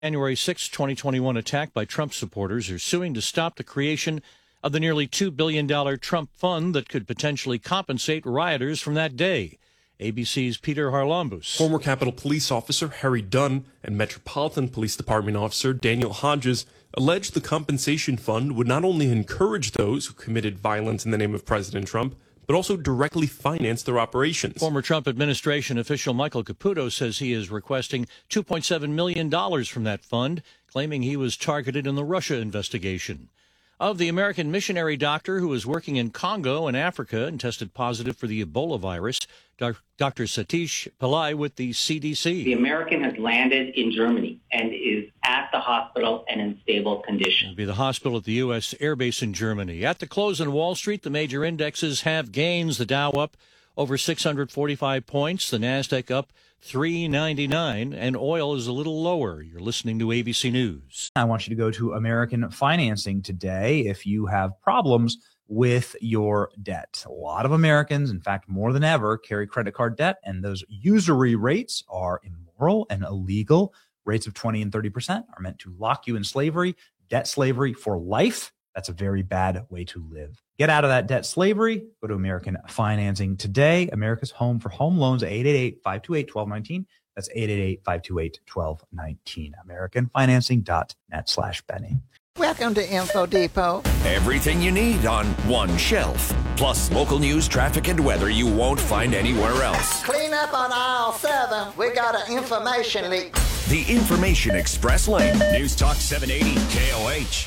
January 6, 2021 attack by Trump supporters are suing to stop the creation of the nearly $2 billion Trump fund that could potentially compensate rioters from that day. ABC's Peter Harlambous. Former Capitol Police Officer Harry Dunn and Metropolitan Police Department Officer Daniel Hodges alleged the compensation fund would not only encourage those who committed violence in the name of President Trump, but also directly finance their operations. Former Trump administration official Michael Caputo says he is requesting $2.7 million from that fund, claiming he was targeted in the Russia investigation. Of the American missionary doctor who was working in Congo and Africa and tested positive for the Ebola virus, Dr. Satish Pillai with the CDC. The American has landed in Germany and is at the hospital and in stable condition. It'll be the hospital at the U.S. Air Base in Germany. At the close on Wall Street, the major indexes have gains. The Dow up over 645 points, the Nasdaq up 399, and oil is a little lower. You're listening to ABC News. I want you to go to American Financing today if you have problems with your debt. A lot of Americans, in fact, more than ever, carry credit card debt, and those usury rates are immoral and illegal. Rates of 20 and 30% are meant to lock you in slavery, debt slavery for life. That's a very bad way to live. Get out of that debt slavery. Go to American Financing today. America's home for home loans, 888-528-1219. That's 888-528-1219. AmericanFinancing.net/Benny. Welcome to Info Depot. Everything you need on one shelf. Plus local news, traffic, and weather you won't find anywhere else. Clean up on aisle 7. We got an information leak. The Information Express Lane. News Talk 780 KOH.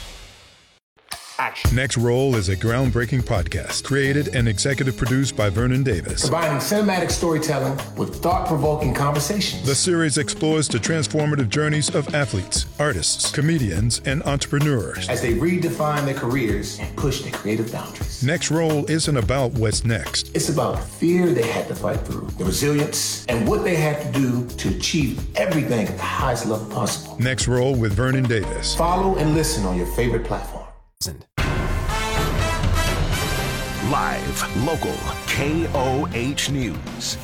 Action. Next Roll is a groundbreaking podcast created and executive produced by Vernon Davis. Combining cinematic storytelling with thought-provoking conversations. The series explores the transformative journeys of athletes, artists, comedians, and entrepreneurs as they redefine their careers and push their creative boundaries. Next Roll isn't about what's next. It's about the fear they had to fight through, the resilience, and what they had to do to achieve everything at the highest level possible. Next Roll with Vernon Davis. Follow and listen on your favorite platform. Live, local, KOH News.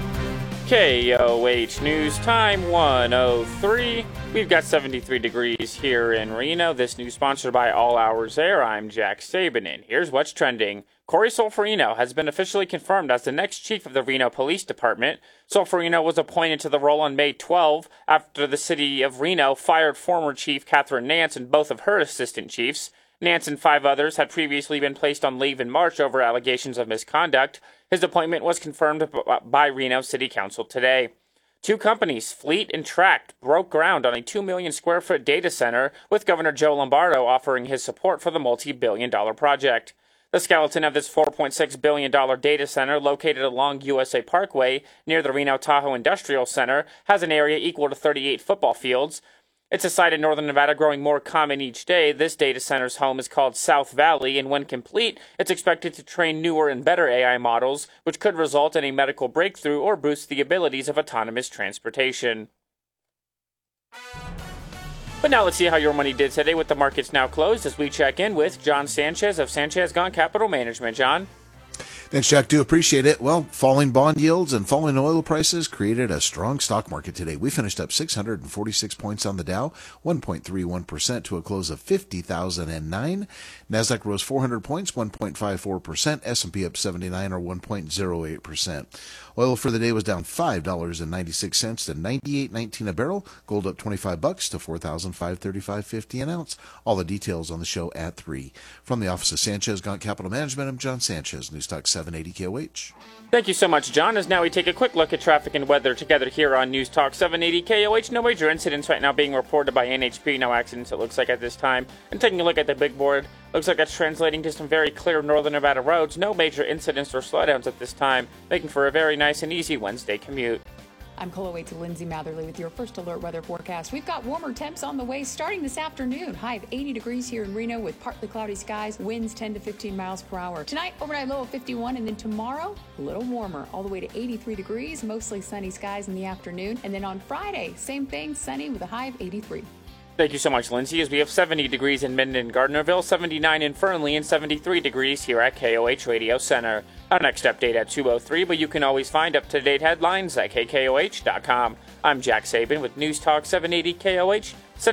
KOH News time 1:03. We've got 73 degrees here in Reno. This news sponsored by All Hours Air. I'm Jack Saban, and here's what's trending. Corey Solferino has been officially confirmed as the next chief of the Reno Police Department. Solferino was appointed to the role on May 12 after the city of Reno fired former Chief Catherine Nance and both of her assistant chiefs. Nance and 5 others had previously been placed on leave in March over allegations of misconduct. His appointment was confirmed by Reno City Council today. 2 companies, Fleet and Tract, broke ground on a 2 million square foot data center, with Governor Joe Lombardo offering his support for the multi-billion-dollar project. The skeleton of this $4.6 billion data center, located along USA Parkway near the Reno Tahoe Industrial Center, has an area equal to 38 football fields. It's a site in northern Nevada growing more common each day. This data center's home is called South Valley, and when complete, it's expected to train newer and better AI models, which could result in a medical breakthrough or boost the abilities of autonomous transportation. But now let's see how your money did today with the markets now closed as we check in with John Sanchez of Sanchez Gone Capital Management. John? Thanks, Jack. Do appreciate it. Well, falling bond yields and falling oil prices created a strong stock market today. We finished up 646 points on the Dow, 1.31% to a close of 50,009. NASDAQ rose 400 points, 1.54%. S&P up 79 or 1.08%. Oil for the day was down $5.96 to $98.19 a barrel. Gold up $25 to $4,535.50 an ounce. All the details on the show at 3. From the office of Sanchez Gaunt Capital Management, I'm John Sanchez, News Talk 780 KOH. Thank you so much, John. As now we take a quick look at traffic and weather together here on News Talk 780 KOH. No major incidents right now being reported by NHP. No accidents, it looks like, at this time. And taking a look at the big board, looks like that's translating to some very clear northern Nevada roads. No major incidents or slowdowns at this time, making for a very nice and easy Wednesday commute. I'm Coloway to Lindsay Matherly with your first alert weather forecast. We've got warmer temps on the way starting this afternoon. High of 80 degrees here in Reno with partly cloudy skies, winds 10 to 15 miles per hour. Tonight, overnight low of 51, and then tomorrow, a little warmer, all the way to 83 degrees, mostly sunny skies in the afternoon. And then on Friday, same thing, sunny with a high of 83. Thank you so much, Lindsay, as we have 70 degrees in Minden, Gardnerville, 79 in Fernley, and 73 degrees here at KOH Radio Center. Our next update at 2:03, but you can always find up-to-date headlines at KKOH.com. I'm Jack Saban with News Talk 780 KOH,